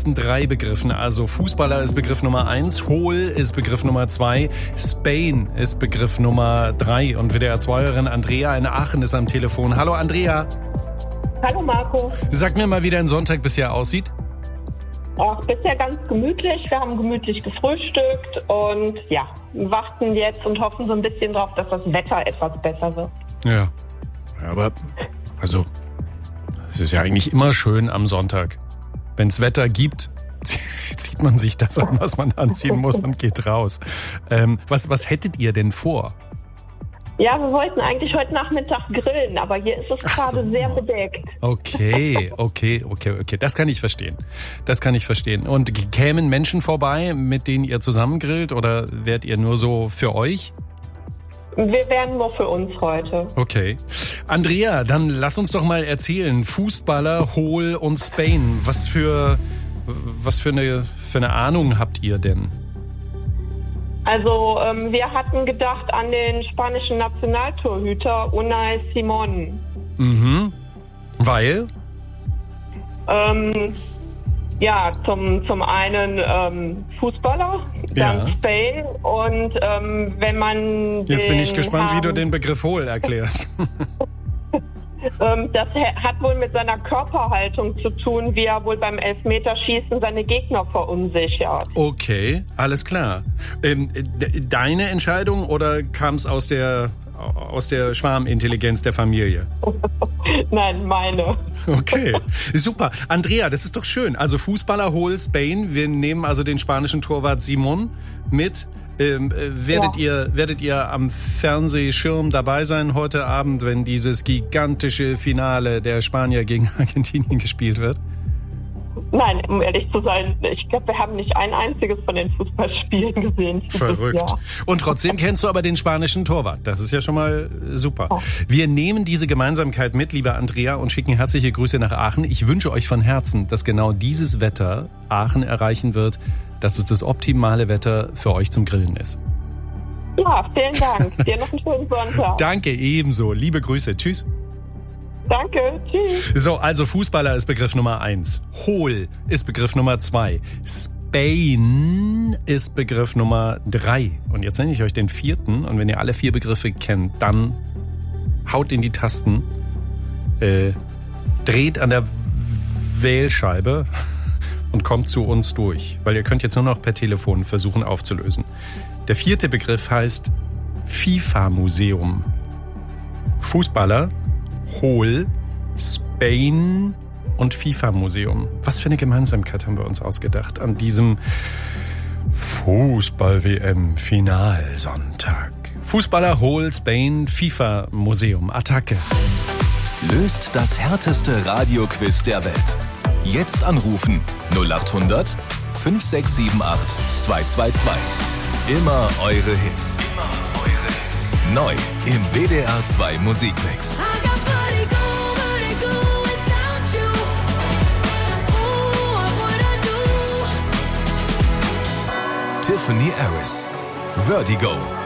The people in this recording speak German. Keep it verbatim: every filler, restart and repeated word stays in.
nächsten drei Begriffen. Also Fußballer ist Begriff Nummer eins, Hol ist Begriff Nummer zwei, Spain ist Begriff Nummer drei. Und W D R zwei-Hörerin Andrea in Aachen ist am Telefon. Hallo Andrea. Hallo Marco. Sag mir mal, wie dein Sonntag bisher aussieht. Ach, bisher ganz gemütlich. Wir haben gemütlich gefrühstückt und ja, warten jetzt und hoffen so ein bisschen drauf, dass das Wetter etwas besser wird. Ja, aber also es ist ja eigentlich immer schön am Sonntag. Wenn es Wetter gibt, zieht man sich das an, was man anziehen muss und geht raus. Ähm, was, was hättet ihr denn vor? Ja, wir wollten eigentlich heute Nachmittag grillen, aber hier ist es Ach gerade so. sehr bedeckt. Okay, okay, okay, okay. Das kann ich verstehen. Das kann ich verstehen. Und kämen Menschen vorbei, mit denen ihr zusammen grillt, oder wärt ihr nur so für euch? Wir wären nur für uns heute. Okay. Andrea, dann lass uns doch mal erzählen. Fußballer, Hol und Spain. Was für, was für eine, für eine Ahnung habt ihr denn? Also ähm, wir hatten gedacht an den spanischen Nationaltorhüter Unai Simón. Mhm. Weil? Ähm, ja, zum, zum einen ähm, Fußballer, dann Ja. Spain und ähm, wenn man Jetzt den bin ich gespannt, Herrn, wie du den Begriff Hol erklärst. ähm, das hat wohl mit seiner Körperhaltung zu tun, wie er wohl beim Elfmeterschießen seine Gegner verunsichert. Okay, alles klar. Ähm, de- deine Entscheidung oder kam es aus der, aus der Schwarmintelligenz der Familie? Nein, meine. Okay, super. Andrea, das ist doch schön. Also Fußballer, Hol, Spain. Wir nehmen also den spanischen Torwart Simón mit. Ähm, äh, werdet, Ja. ihr, werdet ihr am Fernsehschirm dabei sein heute Abend, wenn dieses gigantische Finale der Spanier gegen Argentinien gespielt wird? Nein, um ehrlich zu sein, ich glaube, wir haben nicht ein einziges von den Fußballspielen gesehen. dieses Verrückt. Jahr. Und trotzdem kennst du aber den spanischen Torwart. Das ist ja schon mal super. Oh. Wir nehmen diese Gemeinsamkeit mit, liebe Andrea, und schicken herzliche Grüße nach Aachen. Ich wünsche euch von Herzen, dass genau dieses Wetter Aachen erreichen wird, dass es das optimale Wetter für euch zum Grillen ist. Ja, vielen Dank. Dir noch einen schönen Sonntag. Danke, ebenso. Liebe Grüße. Tschüss. Danke. Tschüss. So, also Fußballer ist Begriff Nummer eins. Hol ist Begriff Nummer zwei. Spain ist Begriff Nummer drei. Und jetzt nenne ich euch den vierten. Und wenn ihr alle vier Begriffe kennt, dann haut in die Tasten, äh, dreht an der Wählscheibe und kommt zu uns durch. Weil ihr könnt jetzt nur noch per Telefon versuchen aufzulösen. Der vierte Begriff heißt FIFA-Museum. Fußballer, Hol, Spain und FIFA-Museum. Was für eine Gemeinsamkeit haben wir uns ausgedacht an diesem Fußball-W M-Finalsonntag. Fußballer, Hol, Spain, FIFA-Museum. Attacke. Löst das härteste Radioquiz der Welt. Jetzt anrufen null acht hundert fünf sechs sieben acht zwei zwei zwei. Immer eure Hits. Immer eure Hits. Neu im W D R zwei Musikmix. Tiffany Harris. Vertigo.